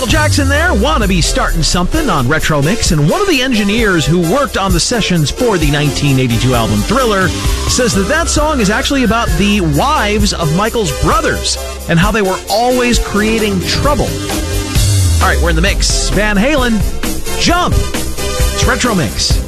Michael Jackson there, Wanna Be Startin' Something on Retro Mix, and one of the engineers who worked on the sessions for the 1982 album Thriller says that song is actually about the wives of Michael's brothers and how they were always creating trouble. All right, we're in the mix. Van Halen, Jump. It's Retro Mix.